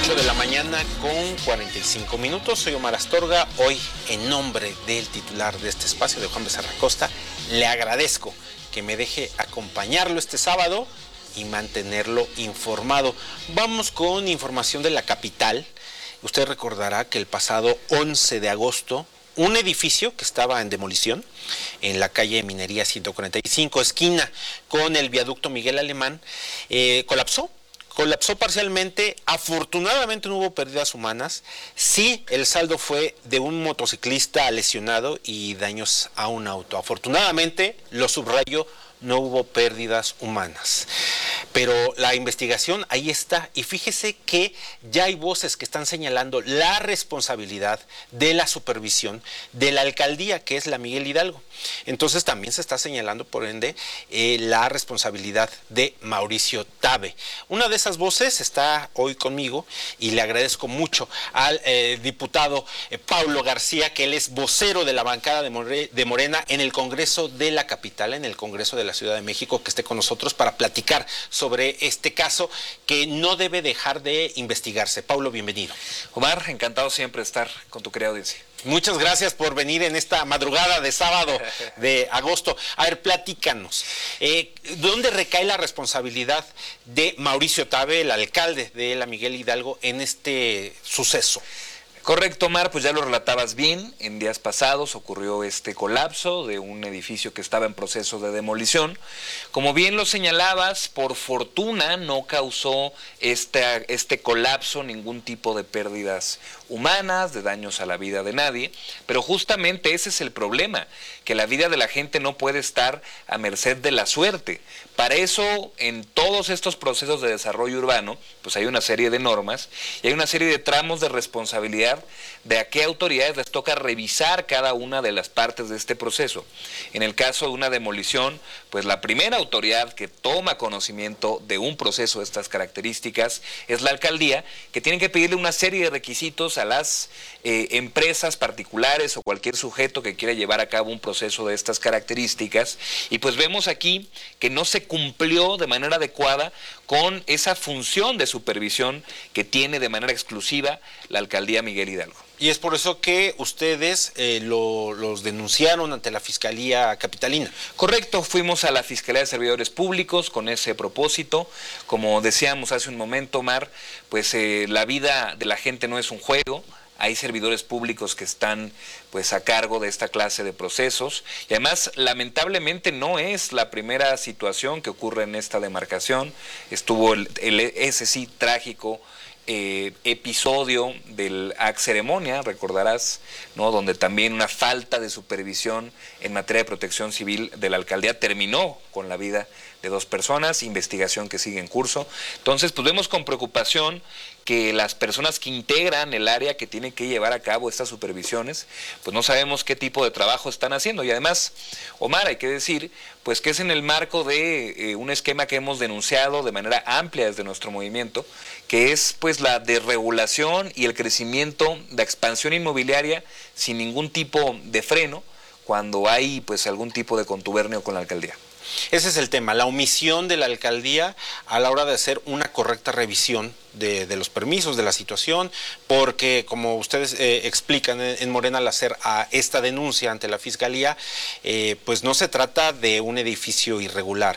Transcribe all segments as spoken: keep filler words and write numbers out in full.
ocho de la mañana con cuarenta y cinco minutos. Soy Omar Astorga. Hoy, en nombre del titular de este espacio, de Juan Becerra Costa, le agradezco que me deje acompañarlo este sábado y mantenerlo informado. Vamos con información de la capital. Usted recordará que el pasado once de agosto, un edificio que estaba en demolición en la calle Minería ciento cuarenta y cinco, esquina con el viaducto Miguel Alemán, eh, colapsó. Colapsó parcialmente. Afortunadamente no hubo pérdidas humanas. Sí, el saldo fue de un motociclista lesionado y daños a un auto. Afortunadamente, lo subrayo, no hubo pérdidas humanas. Pero la investigación ahí está, y fíjese que ya hay voces que están señalando la responsabilidad de la supervisión de la alcaldía, que es la Miguel Hidalgo. Entonces también se está señalando, por ende, eh, la responsabilidad de Mauricio Tabe. Una de esas voces está hoy conmigo y le agradezco mucho al eh, diputado eh, Paulo García, que él es vocero de la bancada de, More, de Morena en el Congreso de la capital, en el Congreso de la Ciudad de México, que esté con nosotros para platicar sobre este caso que no debe dejar de investigarse. Paulo, bienvenido. Omar, encantado siempre de estar con tu querida audiencia. Muchas gracias por venir en esta madrugada de sábado de agosto. A ver, platícanos. Eh, ¿Dónde recae la responsabilidad de Mauricio Tabe, el alcalde de la Miguel Hidalgo, en este suceso? Correcto, Omar, pues ya lo relatabas bien. En días pasados ocurrió este colapso de un edificio que estaba en proceso de demolición. Como bien lo señalabas, por fortuna no causó este, este colapso ningún tipo de pérdidas humanas, de daños a la vida de nadie, pero justamente ese es el problema, que la vida de la gente no puede estar a merced de la suerte. Para eso, en todos estos procesos de desarrollo urbano, pues hay una serie de normas y hay una serie de tramos de responsabilidad de a qué autoridades les toca revisar cada una de las partes de este proceso. En el caso de una demolición, pues la primera autoridad que toma conocimiento de un proceso de estas características es la alcaldía, que tiene que pedirle una serie de requisitos a las eh, empresas particulares o cualquier sujeto que quiera llevar a cabo un proceso de estas características, y pues vemos aquí que no se cumplió de manera adecuada con esa función de supervisión que tiene de manera exclusiva la alcaldía Miguel Hidalgo. Y es por eso que ustedes eh, lo, los denunciaron ante la Fiscalía Capitalina. Correcto, fuimos a la Fiscalía de Servidores Públicos con ese propósito. Como decíamos hace un momento, Omar, pues eh, la vida de la gente no es un juego. Hay servidores públicos que están pues a cargo de esta clase de procesos, y además lamentablemente no es la primera situación que ocurre en esta demarcación. Estuvo el, el ese sí trágico Eh, episodio del A C Ceremonia, recordarás, ¿no? Donde también una falta de supervisión en materia de protección civil de la alcaldía terminó con la vida de dos personas, investigación que sigue en curso. Entonces, pues vemos con preocupación que las personas que integran el área que tienen que llevar a cabo estas supervisiones, pues no sabemos qué tipo de trabajo están haciendo. Y además, Omar, hay que decir, pues que es en el marco de eh, un esquema que hemos denunciado de manera amplia desde nuestro movimiento, que es pues la desregulación y el crecimiento de expansión inmobiliaria sin ningún tipo de freno cuando hay pues algún tipo de contubernio con la alcaldía. Ese es el tema, la omisión de la alcaldía a la hora de hacer una correcta revisión de, de los permisos, de la situación, porque como ustedes eh, explican en, en Morena al hacer a esta denuncia ante la Fiscalía, eh, pues no se trata de un edificio irregular.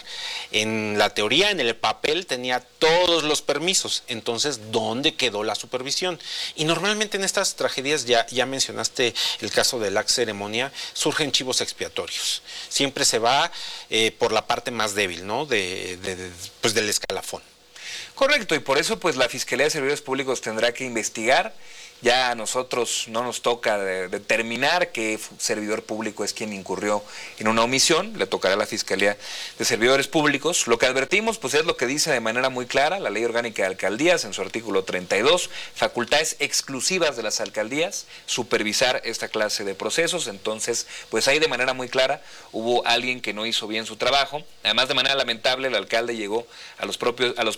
En la teoría, en el papel, tenía todos los permisos. Entonces, ¿dónde quedó la supervisión? Y normalmente en estas tragedias, ya, ya mencionaste el caso del A C Ceremonia, surgen chivos expiatorios. Siempre se va eh, por la parte más débil, ¿no? De, de, de, pues del escalafón. Correcto, y por eso pues la Fiscalía de Servidores Públicos tendrá que investigar. Ya a nosotros no nos toca de, determinar qué servidor público es quien incurrió en una omisión, le tocará a la Fiscalía de Servidores Públicos. Lo que advertimos pues es lo que dice de manera muy clara la Ley Orgánica de Alcaldías en su artículo treinta y dos, facultades exclusivas de las alcaldías, supervisar esta clase de procesos. Entonces pues ahí de manera muy clara hubo alguien que no hizo bien su trabajo. Además, de manera lamentable, el alcalde llegó a los, propios, a los pocos minutos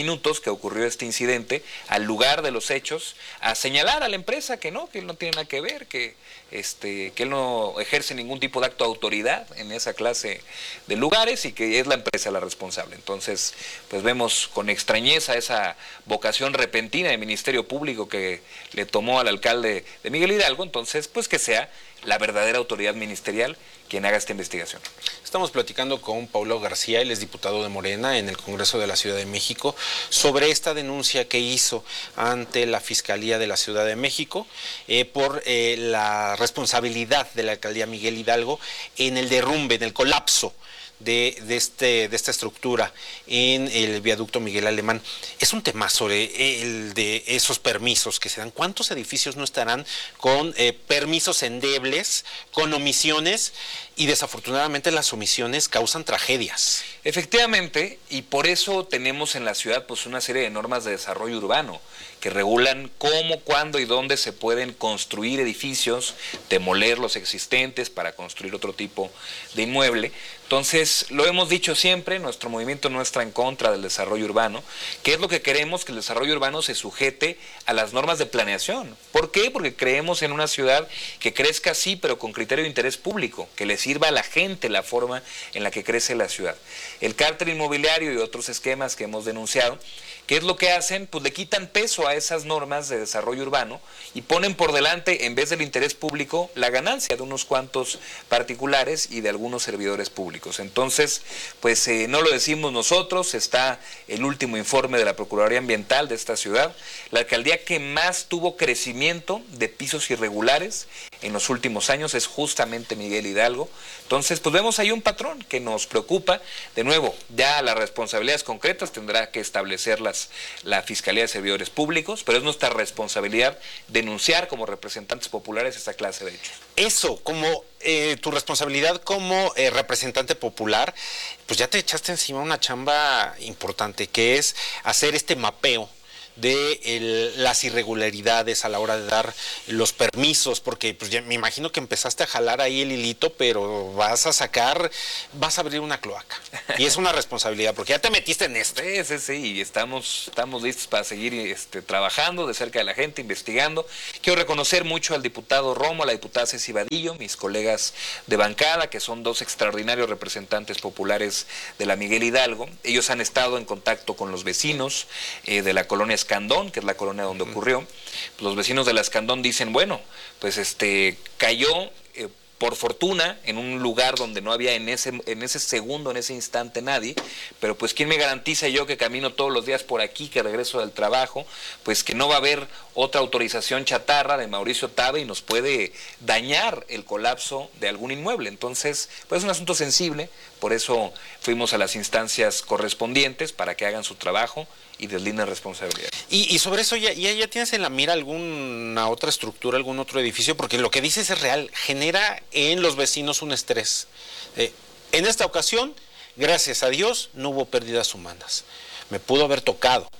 minutos que ocurrió este incidente al lugar de los hechos a señalar a la empresa que no, que él no tiene nada que ver, que, este, que él no ejerce ningún tipo de acto de autoridad en esa clase de lugares y que es la empresa la responsable. Entonces, pues vemos con extrañeza esa vocación repentina del Ministerio Público que le tomó al alcalde de Miguel Hidalgo. Entonces, pues que sea la verdadera autoridad ministerial quien haga esta investigación. Estamos platicando con Paulo García, él es diputado de Morena en el Congreso de la Ciudad de México, sobre esta denuncia que hizo ante la Fiscalía de la Ciudad de México eh, por eh, la responsabilidad de la alcaldía Miguel Hidalgo en el derrumbe, en el colapso De, de, este, de esta estructura en el viaducto Miguel Alemán. Es un tema sobre el de esos permisos que se dan. ¿Cuántos edificios no estarán con eh, permisos endebles, con omisiones? Y desafortunadamente las omisiones causan tragedias. Efectivamente, y por eso tenemos en la ciudad pues una serie de normas de desarrollo urbano que regulan cómo, cuándo y dónde se pueden construir edificios, demoler los existentes para construir otro tipo de inmueble. Entonces, lo hemos dicho siempre, nuestro movimiento no está en contra del desarrollo urbano. ¿Qué es lo que queremos? Que el desarrollo urbano se sujete a las normas de planeación. ¿Por qué? Porque creemos en una ciudad que crezca así, pero con criterio de interés público, que le sirva a la gente la forma en la que crece la ciudad. El cártel inmobiliario y otros esquemas que hemos denunciado, ¿qué es lo que hacen? Pues le quitan peso a esas normas de desarrollo urbano y ponen por delante, en vez del interés público, la ganancia de unos cuantos particulares y de algunos servidores públicos. Entonces, pues eh, no lo decimos nosotros, está el último informe de la Procuraduría Ambiental de esta ciudad, la alcaldía que más tuvo crecimiento de pisos irregulares en los últimos años es justamente Miguel Hidalgo. Entonces, pues vemos ahí un patrón que nos preocupa. De nuevo, ya las responsabilidades concretas tendrá que establecerlas la Fiscalía de Servidores Públicos, pero es nuestra responsabilidad denunciar como representantes populares esta clase de hechos. Eso, como eh, tu responsabilidad como eh, representante popular, pues ya te echaste encima una chamba importante, que es hacer este mapeo de el, las irregularidades a la hora de dar los permisos, porque pues ya me imagino que empezaste a jalar ahí el hilito, pero vas a sacar, vas a abrir una cloaca. Y es una responsabilidad, porque ya te metiste en esto. Sí, sí, sí, y estamos, estamos listos para seguir este, trabajando de cerca de la gente, investigando. Quiero reconocer mucho al diputado Romo, a la diputada Ceci Vadillo, mis colegas de bancada, que son dos extraordinarios representantes populares de la Miguel Hidalgo. Ellos han estado en contacto con los vecinos eh, de la colonia Escandón, que es la colonia donde ocurrió. Los vecinos de la Escandón dicen, bueno, pues este cayó eh, por fortuna en un lugar donde no había en ese, en ese segundo, en ese instante nadie, pero pues quién me garantiza yo que camino todos los días por aquí, que regreso del trabajo, pues que no va a haber otra autorización chatarra de Mauricio Tabe y nos puede dañar el colapso de algún inmueble. Entonces, pues es un asunto sensible, por eso fuimos a las instancias correspondientes para que hagan su trabajo y deslinden responsabilidad. Y, y sobre eso, ¿ya, ya, ¿ya tienes en la mira alguna otra estructura, algún otro edificio? Porque lo que dices es real, genera en los vecinos un estrés. Eh, en esta ocasión, gracias a Dios, no hubo pérdidas humanas. Me pudo haber tocado.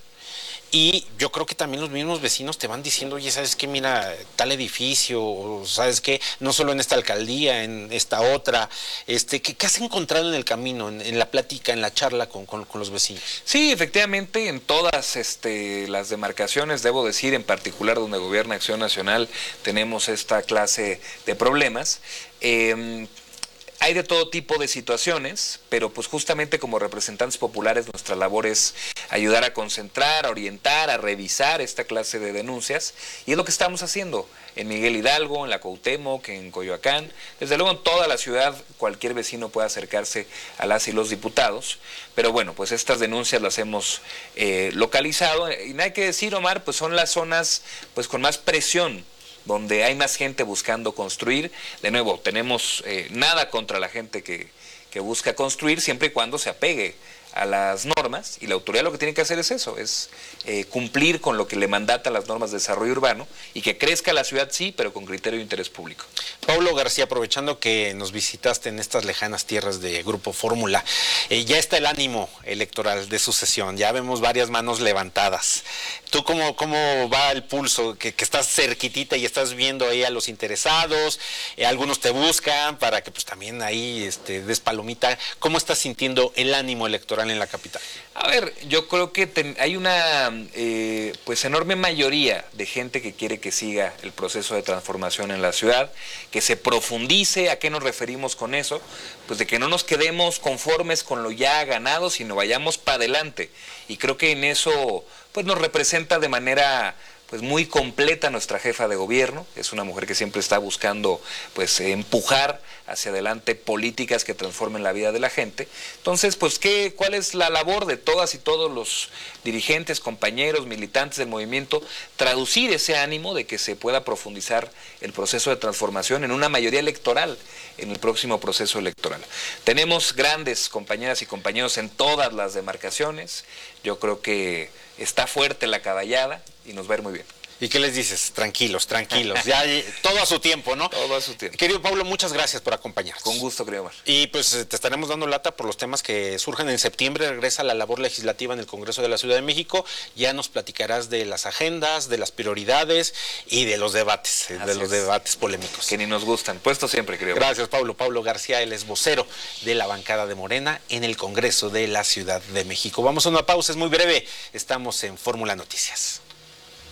Y yo creo que también los mismos vecinos te van diciendo, oye, ¿sabes qué? Mira, tal edificio, o ¿sabes qué? No solo en esta alcaldía, en esta otra. Este, ¿qué, qué has encontrado en el camino, en, en la plática, en la charla con, con, con los vecinos? Sí, efectivamente, en todas este, las demarcaciones, debo decir, en particular donde gobierna Acción Nacional, tenemos esta clase de problemas. Eh, Hay de todo tipo de situaciones, pero pues justamente como representantes populares nuestra labor es ayudar a concentrar, a orientar, a revisar esta clase de denuncias, y es lo que estamos haciendo en Miguel Hidalgo, en la Cuauhtémoc, en Coyoacán. Desde luego en toda la ciudad cualquier vecino puede acercarse a las y los diputados, pero bueno, pues estas denuncias las hemos eh, localizado, y no hay que decir, Omar, pues son las zonas pues con más presión, donde hay más gente buscando construir. De nuevo, tenemos eh, nada contra la gente que, que busca construir, siempre y cuando se apegue a las normas, y la autoridad lo que tiene que hacer es eso, es eh, cumplir con lo que le mandata las normas de desarrollo urbano, y que crezca la ciudad sí, pero con criterio de interés público. Paulo García, aprovechando que nos visitaste en estas lejanas tierras de Grupo Fórmula, eh, ya está el ánimo electoral de sucesión, ya vemos varias manos levantadas. ¿Tú cómo, cómo va el pulso? Que, que estás cerquitita y estás viendo ahí a los interesados, eh, algunos te buscan para que pues también ahí este, des palomita. ¿Cómo estás sintiendo el ánimo electoral electoral en la capital? A ver, yo creo que ten, hay una eh, pues enorme mayoría de gente que quiere que siga el proceso de transformación en la ciudad, que se profundice. ¿A qué nos referimos con eso? Pues de que no nos quedemos conformes con lo ya ganado, sino vayamos para adelante. Y creo que en eso pues nos representa de manera pues muy completa nuestra jefa de gobierno. Es una mujer que siempre está buscando pues empujar hacia adelante políticas que transformen la vida de la gente. Entonces, pues, ¿qué, ¿cuál es la labor de todas y todos los dirigentes, compañeros, militantes del movimiento? Traducir ese ánimo de que se pueda profundizar el proceso de transformación en una mayoría electoral en el próximo proceso electoral. Tenemos grandes compañeras y compañeros en todas las demarcaciones. Yo creo que está fuerte la caballada y nos va a ir muy bien. ¿Y qué les dices? Tranquilos, tranquilos. Ya todo a su tiempo, ¿no? Todo a su tiempo. Querido Pablo, muchas gracias por acompañarnos. Con gusto, querido Omar. Y pues te estaremos dando lata por los temas que surjan. En septiembre regresa la labor legislativa en el Congreso de la Ciudad de México. Ya nos platicarás de las agendas, de las prioridades y de los debates, Así de los es. debates polémicos. Que ni nos gustan. Puesto siempre, querido Omar. Gracias, Pablo. Pablo García, él es vocero de la bancada de Morena en el Congreso de la Ciudad de México. Vamos a una pausa, es muy breve. Estamos en Fórmula Noticias.